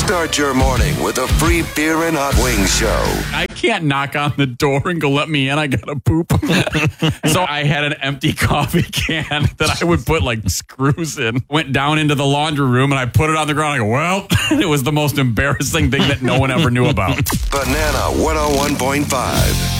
Start your morning with a free beer and hot wings show. I can't knock on the door and go, let me in. I got to poop. So I had an empty coffee can that I would put like screws in. Went down into the laundry room and I put it on the ground. I go, well, it was the most embarrassing thing that no one ever knew about. Banana 101.5.